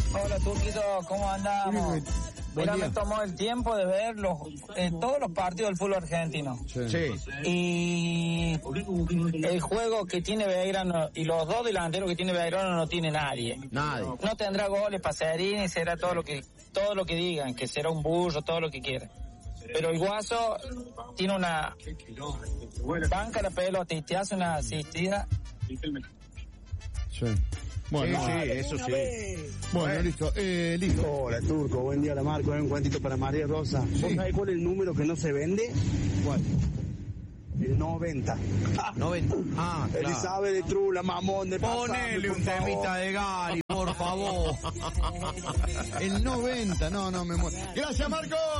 Hola, Turquito, ¿cómo andamos? Mira, me tomó el tiempo de ver todos los partidos del fútbol argentino. Sí. Y el juego que tiene Belgrano y los dos delanteros que tiene Belgrano no tiene nadie. No tendrá goles, Pacerini, será todo lo que digan, que será un burro, todo lo que quiera. Pero el Guaso tiene una banca la pelota y te hace una asistida. Sí. Bueno, sí, eso sí. Bueno, listo. Hola, Turco. Buen día, la Marco. Un cuentito para María Rosa. ¿Vos sabés cuál es el número que no se vende? ¿Cuál? El 90. 90. Ah, claro. Elizabeth de Trula, mamón de Ponele un temita de Gary, por favor. El 90, no, me muero. Gracias, Marco.